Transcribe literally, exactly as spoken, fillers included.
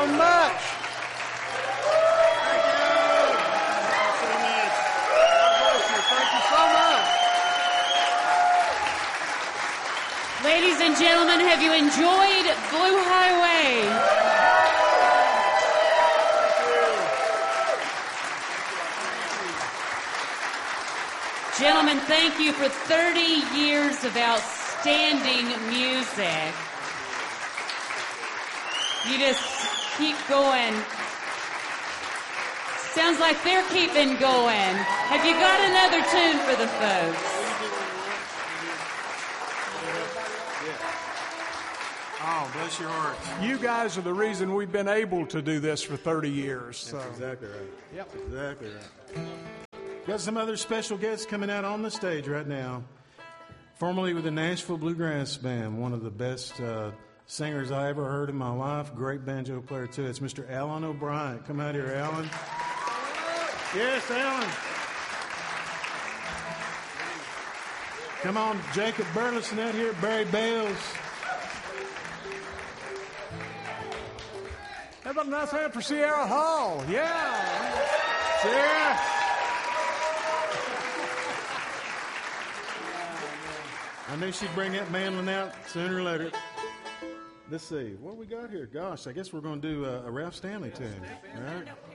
so much. Thank you so much. Ladies and gentlemen, have you enjoyed Blue Highway? Gentlemen, thank you for thirty years of outstanding music. You just keep going. Sounds like they're keeping going. Have you got another tune for the folks? Oh, bless your heart. You guys are the reason we've been able to do this for thirty years. So. That's exactly right. Yep. That's exactly right. Got some other special guests coming out on the stage right now. Formerly with the Nashville Bluegrass Band, one of the best uh, singers I ever heard in my life. Great banjo player, too. It's Mister Alan O'Brien. Come out here, Alan. Yes, Alan. Come on, Jacob Burleson out here, Barry Bales. How about a nice hand for Sierra Hall? Yeah. Sierra. I knew she'd bring that mandolin out sooner or later. Let's see. What we got here? Gosh, I guess we're going to do a, a Ralph Stanley tune. All right.